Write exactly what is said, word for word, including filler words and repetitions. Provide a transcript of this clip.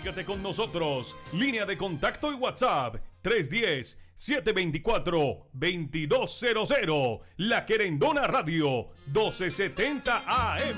Comunícate con nosotros. Línea de contacto y WhatsApp tres uno cero, siete dos cuatro, dos dos cero cero. La Querendona Radio doce setenta A M.